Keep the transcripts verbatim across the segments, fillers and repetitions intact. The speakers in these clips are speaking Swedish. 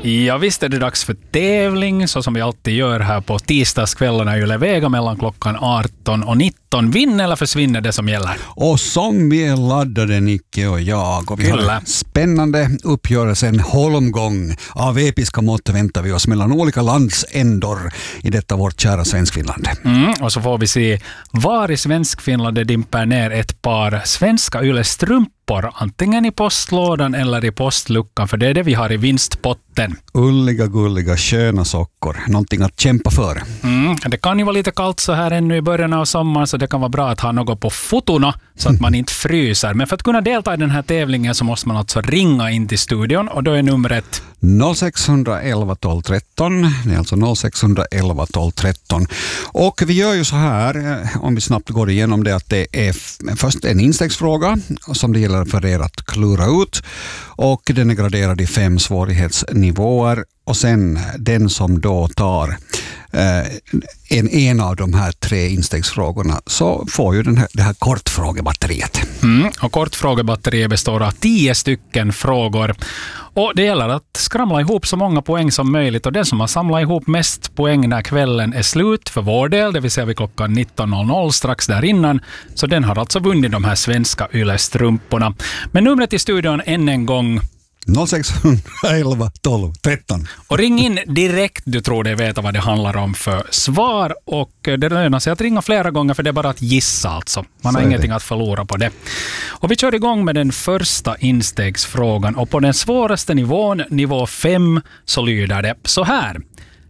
Ja, visst är det dags för tävling, så som vi alltid gör här på tisdagskvällarna i Yle Vega mellan klockan arton och nitton. Vinn eller försvinner det som gäller. Och som vi är laddade, Nicke och jag. Och vi har en spännande uppgörelse, en holmgång av episka mått väntar vi oss mellan olika landsändor i detta vårt kära Svenskfinland. Mm, och så får vi se var i Svenskfinland det dimper ner ett par svenska Yle-strumpor, antingen i postlådan eller i postluckan, för det är det vi har i vinstpotten. Ulliga, gulliga, sköna sockor. Någonting att kämpa för. Mm, det kan ju vara lite kallt så här ännu i början av sommaren, så det kan vara bra att ha något på fotona så att man inte fryser. Men för att kunna delta i den här tävlingen så måste man alltså ringa in till studion, och då är numret noll sex ett ett tolv tretton. Det är alltså noll sex ett ett tolv tretton. Och vi gör ju så här, om vi snabbt går igenom det, att det är först en instegsfråga som det gäller för er att klura ut. Och den är graderad i fem svårighetsnivåer. Och sen den som då tar eh, en, en av de här tre instegsfrågorna, så får ju den här, det här kortfrågebatteriet. Mm, och kortfrågebatteriet består av tio stycken frågor. Och det gäller att skramla ihop så många poäng som möjligt. Och den som har samlat ihop mest poäng när kvällen är slut för vår del, det vill säga vid klockan nitton noll noll strax där innan, så den har alltså vunnit de här svenska Yle-strumporna. Men numret i studion än en gång noll sex ett ett tolv tretton. Och ring in direkt, du tror det veta vad det handlar om för svar, och det lönar sig att ringa flera gånger, för det är bara att gissa alltså. Man har ingenting att förlora på det. Och vi kör igång med den första instegsfrågan, och på den svåraste nivån, nivå fem, så lyder det så här.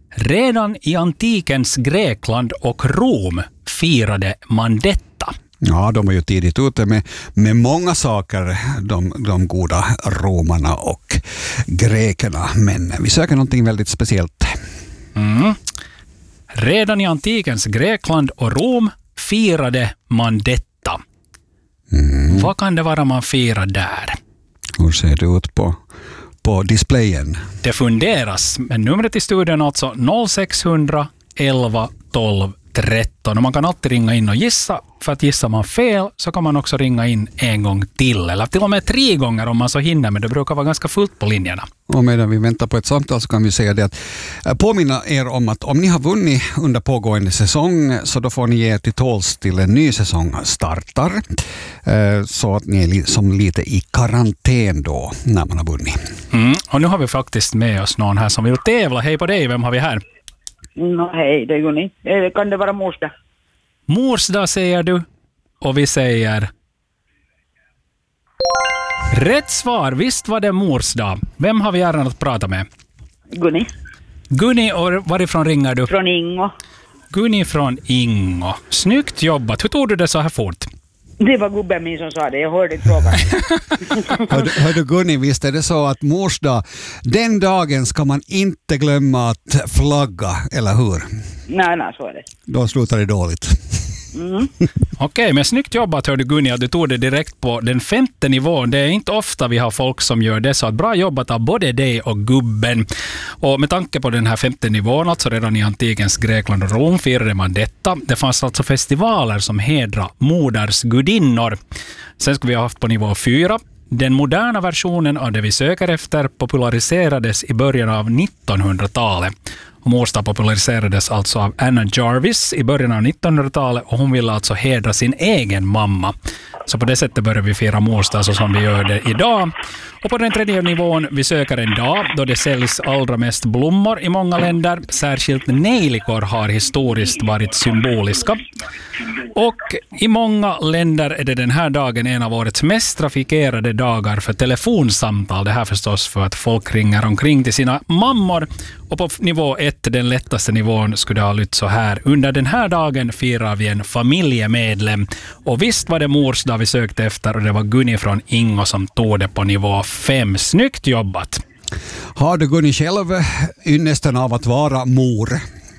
Redan i antikens Grekland och Rom firade man detta. Ja, de var ju tidigt ute med, med många saker, de, de goda romarna och grekerna. Men vi söker någonting väldigt speciellt. Mm. Redan i antikens Grekland och Rom firade man detta. Mm. Vad kan det vara man firar där? Hur ser det ut på, på displayen? Det funderas, men numret i studion alltså noll sex ett ett tolv tretton. Och man kan alltid ringa in och gissa, för att gissar man fel så kan man också ringa in en gång till, eller till och med tre gånger om man så hinner, men det brukar vara ganska fullt på linjerna. Och medan vi väntar på ett samtal så kan vi säga det att påminna er om att om ni har vunnit under pågående säsong, så då får ni ge till tåls till en ny säsong startar, så att ni är som lite i karantän då när man har vunnit. Mm. Och nu har vi faktiskt med oss någon här som vill tävla. Hej på dig, vem har vi här? No, hej, det är Gunni. Kan det vara morsdag? Morsdag säger du, och vi säger rätt svar. Visst var det morsdag. Vem har vi äran att prata med? Gunni. Gunni, och varifrån ringer du? Från Ingo. Gunni från Ingo. Snyggt jobbat. Hur tog du det så här fort? Det var gubben min som sa det. Jag hörde inte frågan. Hörde, hörde Gunni, visst är det så att morsdag, den dagen ska man inte glömma att flagga, eller hur? Nej, nej, så är det. Då slutar det dåligt. Mm. Okej, okay, men snyggt jobbat hörde Gunni, att du tog det direkt på den femte nivån. Det är inte ofta vi har folk som gör det, så att bra jobbat av både dig och gubben. Och med tanke på den här femte nivån, alltså redan i antikens Grekland och Rom firade man detta. Det fanns alltså festivaler som hedrar moders gudinnor. Sen skulle vi ha haft på nivå fyra. Den moderna versionen av det vi söker efter populariserades i början av nittonhundratalet. Och morsdag populariserades alltså av Anna Jarvis i början av nittonhundratalet, och hon ville alltså hedra sin egen mamma. Så på det sättet börjar vi fira morsdag så som vi gör det idag. Och på den tredje nivån, vi söker en dag då det säljs allra mest blommor i många länder. Särskilt nejlikor har historiskt varit symboliska. Och i många länder är det den här dagen en av årets mest trafikerade dagar för telefonsamtal. Det här förstås för att folk ringer omkring till sina mammor. Och på nivå ett, den lättaste nivån, skulle det ha lytt så här. Under den här dagen firar vi en familjemedlem. Och visst var det morsdag vi sökte efter, och det var Gunni från Ingo som tog det på nivå fem. Snyggt jobbat! Har du Gunni själv ynnesten av att vara mor?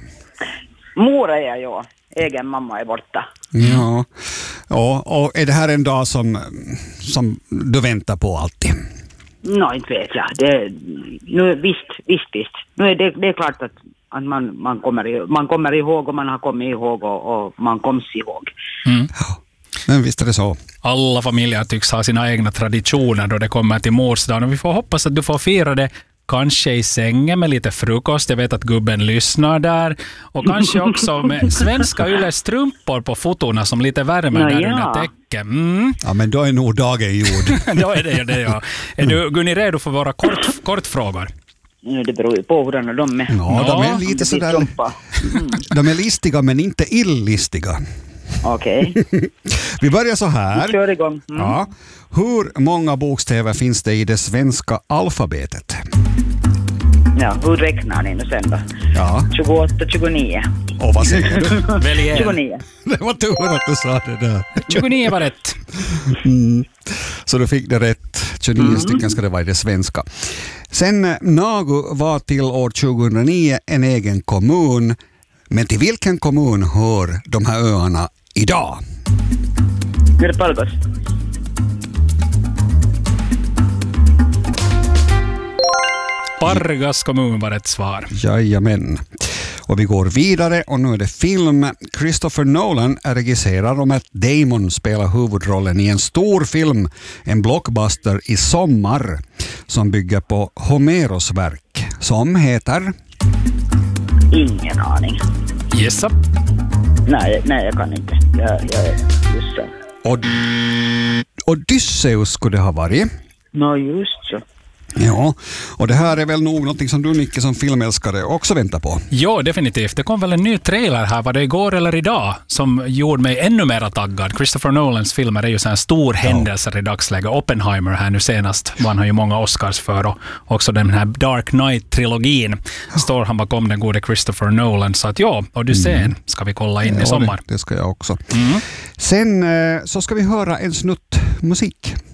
Mor är jag, ja. Egen mamma är borta. Ja, ja, och är det här en dag som, som du väntar på alltid? Nej, inte vet jag. Det, nu, visst, visst, visst. Nu är det, det är klart att, att man, man, kommer, man kommer ihåg, och man har kommit ihåg, och, och man kommer ihåg. Mm. Ja, men visst är det så. Alla familjer tycks ha sina egna traditioner då det kommer till morsdagen, och vi får hoppas att du får fira det kanske i sängen med lite frukost. Jag vet att gubben lyssnar där. Och kanske också med svenska yllestrumpor på fotona som lite värmer Nå, där ja. under täcken. Mm. Ja, men då är nog dagen gjord. Då är det ju det, ja. Är du, Gunni, redo för våra kort, kortfrågor? Nu, det beror ju på hurdana de är. Ja, de är Ja, lite Det sådär... blir strumpa. De är listiga men inte illistiga. Okej, Vi börjar så vi här. kör igång. Mm. Ja. Hur många bokstäver finns det i det svenska alfabetet? Ja, hur räknar ni nu sen då? Ja. tjugoåtta, tjugonio. Och vad säger du? Välj en. tjugonio. Det var tur att du sa det där. tjugonio var rätt. Mm. Så du fick det rätt. tjugonio mm. stycken ska det vara i det svenska. Sen Nagu var till år tjugohundranio en egen kommun. Men till vilken kommun hör de här öarna idag? Nu är det Palgos. Pargas kommun var ett svar. Jajamän. Och vi går vidare och nu är det film. Christopher Nolan är regisserad om att Damon spelar huvudrollen i en stor film, en blockbuster i sommar, som bygger på Homeros verk, som heter... Ingen aning. Gissa. Nej, nej jag kan inte. Jag, jag är just så. Od- Odysseus skulle det ha varit. Nå, just så. Ja, och det här är väl nog något som du, Nicke, som filmälskare också väntar på. Ja, definitivt. Det kom väl en ny trailer här, var det igår eller idag, som gjorde mig ännu mer taggad. Christopher Nolans filmer är ju så här stor händelser i dagsläget. Oppenheimer här nu senast vann han ju många Oscars för, och också den här Dark Knight-trilogin står han bakom, den gode Christopher Nolan. Så att ja, Odysseen mm. ska vi kolla in ja, i sommar. Det, det ska jag också. Mm. Sen så ska vi höra en snutt musik.